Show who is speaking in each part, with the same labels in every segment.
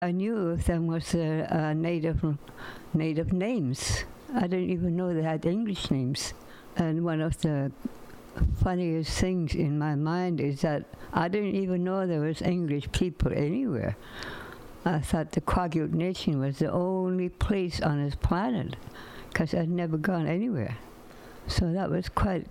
Speaker 1: I knew of them was native names. I didn't even know they had English names. And one of the funniest things in my mind is that I didn't even know there was English people anywhere. I thought the Kwaglut Nation was the only place on this planet, because I'd never gone anywhere. So that was quite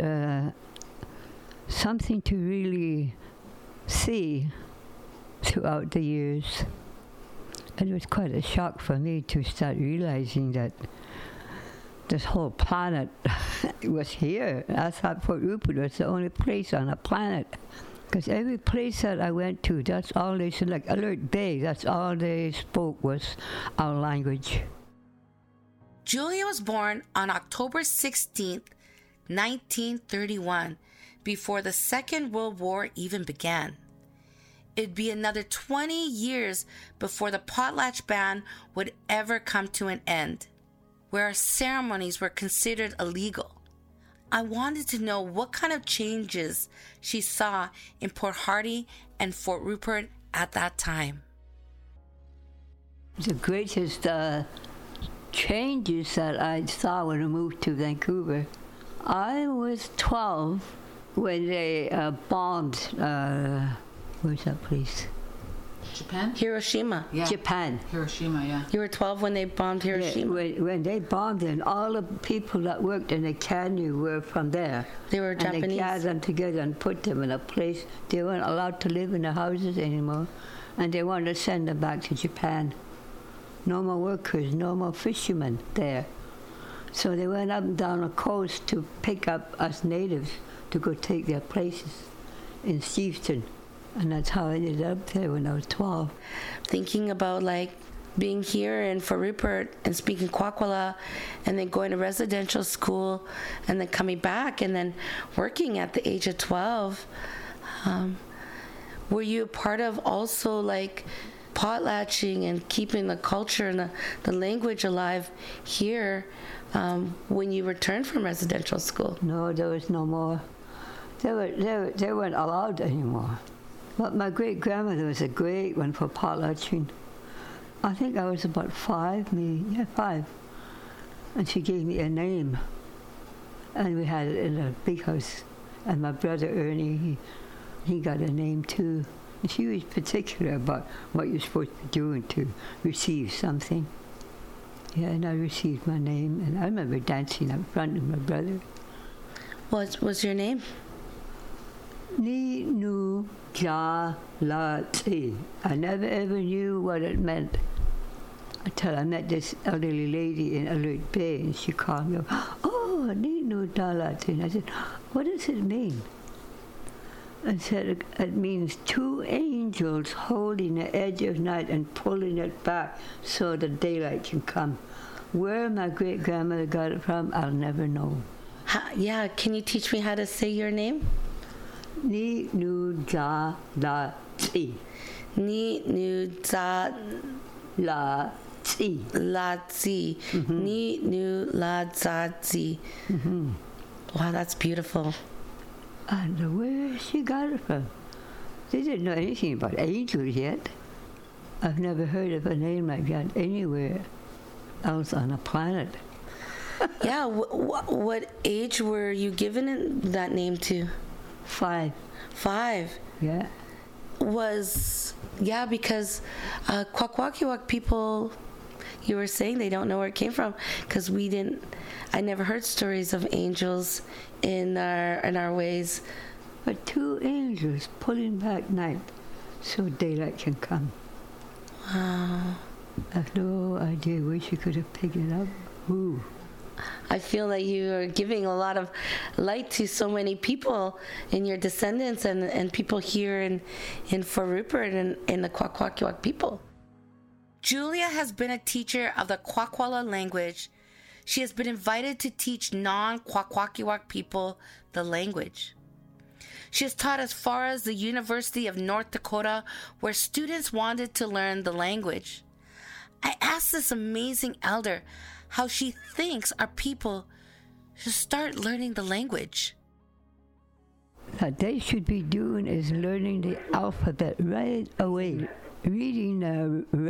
Speaker 1: something to really see throughout the years. It was quite a shock for me to start realizing that this whole planet was here. I thought Port Rupert was the only place on the planet. Because every place that I went to, that's all they said, like Alert Bay, that's all they spoke was our language.
Speaker 2: Julia was born on October 16th, 1931, before the Second World War even began. It'd be another 20 years before the potlatch ban would ever come to an end, where our ceremonies were considered illegal. I wanted to know what kind of changes she saw in Port Hardy and Fort Rupert at that time.
Speaker 1: The greatest changes that I saw when I moved to Vancouver, I was 12 when they bombed, where's that place?
Speaker 3: Japan?
Speaker 2: Hiroshima.
Speaker 3: Yeah.
Speaker 1: Japan.
Speaker 3: Hiroshima, yeah.
Speaker 2: You were 12 when they bombed Hiroshima?
Speaker 1: When they bombed it, all the people that worked in the academy were from there.
Speaker 2: They were Japanese?
Speaker 1: And they gathered them together and put them in a place. They weren't allowed to live in the houses anymore. And they wanted to send them back to Japan. No more workers, no more fishermen there. So they went up and down the coast to pick up us natives to go take their places in Steveston. And that's how I ended up there when I was 12.
Speaker 2: Thinking about being here in Fort Rupert and speaking Kwakwala and then going to residential school and then coming back and then working at the age of 12. Were you a part of also potlatching and keeping the culture and the language alive here when you returned from residential school?
Speaker 1: No, there was no more. They weren't allowed anymore. But my great-grandmother was a great one for potlatching. I think I was about 5, maybe. Yeah, 5. And she gave me a name. And we had it in a big house. And my brother Ernie, he got a name too. And she was particular about what you're supposed to be doing to receive something. Yeah, and I received my name. And I remember dancing up front with my brother.
Speaker 2: What was your name?
Speaker 1: Ni Nu Ja La Ti. I never ever knew what it meant until I met this elderly lady in Alert Bay, and she called me, "Oh, Ni Nu Ja La Ti." And I said, "What does it mean?" And said it means 2 angels holding the edge of night and pulling it back so the daylight can come. Where my great-grandmother got it from, I'll never know.
Speaker 2: Yeah, can you teach me how to say your name?
Speaker 1: Ni Nu Ja La Ti.
Speaker 2: Ni Nu Ja
Speaker 1: La Ti.
Speaker 2: La Ti. Ni Nu La Ja Ti. Wow, that's beautiful.
Speaker 1: I don't know where she got it from. They didn't know anything about angels yet. I've never heard of a name like that anywhere else on the planet.
Speaker 2: Yeah, what age were you given that name to?
Speaker 1: 5.
Speaker 2: 5.
Speaker 1: Yeah.
Speaker 2: Because Kwakwakiwak people, you were saying they don't know where it came from, because I never heard stories of angels in our ways.
Speaker 1: But 2 angels pulling back night so daylight can come.
Speaker 2: Wow.
Speaker 1: I have no idea where she could have picked it up. Ooh.
Speaker 2: I feel that you are giving a lot of light to so many people in your descendants and people here in Fort Rupert and in the Kwakwakiwak people. Julia has been a teacher of the Kwakwala language. She has been invited to teach non-Kwakwakiwak people the language. She has taught as far as the University of North Dakota, where students wanted to learn the language. I asked this amazing elder how she thinks our people should start learning the language.
Speaker 1: What they should be doing is learning the alphabet right away. Reading